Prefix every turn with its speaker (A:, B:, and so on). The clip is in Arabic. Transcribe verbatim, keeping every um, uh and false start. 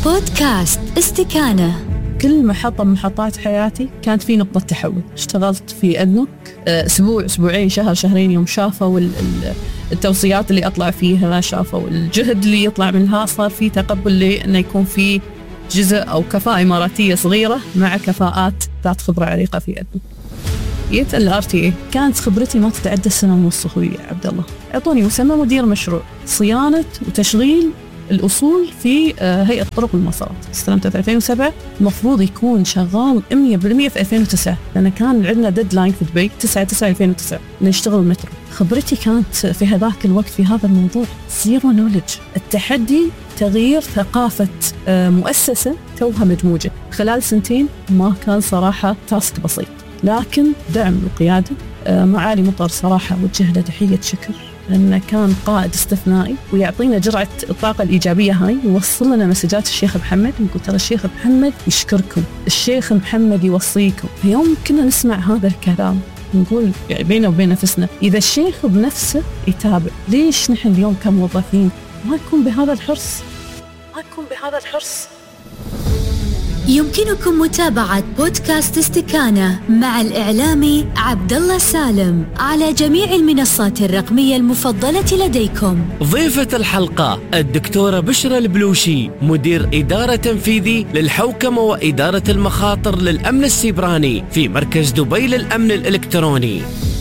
A: بودكاست استكانة.
B: كل محطة من محطات حياتي كانت في نقطة تحول. اشتغلت في أدنوك أسبوع أسبوعين شهر شهرين، يوم شافوا التوصيات اللي أطلع فيها، شافوا الجهد اللي يطلع منها، صار في تقبل لي أنه يكون في جزء أو كفاءة إماراتية صغيرة مع كفاءات ذات خبرة عريقة في أدنوك. جيت الار تي اي، كانت خبرتي ما تتعدى سنة ونص. أخوي عبد الله أعطوني مسمى مدير مشروع صيانة وتشغيل الأصول في هيئة طرق المسارات. استلمته في ألفين وسبعة، المفروض يكون شغال مية بالمية في ألفين وتسعة، لأن كان عندنا ديدلاين في دبي تسعة تسعة ألفين وتسعة نشتغل المترو. خبرتي كانت في هذاك الوقت في هذا الموضوع زيرو نولج. التحدي تغيير ثقافة مؤسسة توها مدموجة خلال سنتين ما كان صراحة تاسك بسيط، لكن دعم القيادة معالي مطر صراحة وجه له تحية شكر، لأنه كان قائد استثنائي ويعطينا جرعة الطاقة الإيجابية هاي، ووصل لنا مسجات الشيخ محمد ونقول ترى الشيخ محمد يشكركم، الشيخ محمد يوصيكم. في يوم كنا نسمع هذا الكلام نقول يعني بيننا وبين نفسنا، إذا الشيخ بنفسه يتابع، ليش نحن اليوم كموظفين ما نكون بهذا الحرص ما نكون بهذا الحرص
A: يمكنكم متابعة بودكاست استكانة مع الإعلامي عبد الله سالم على جميع المنصات الرقمية المفضلة لديكم.
C: ضيفة الحلقة الدكتورة بشرى البلوشي، مدير إدارة تنفيذي للحوكمة وإدارة المخاطر للأمن السيبراني في مركز دبي للأمن الإلكتروني.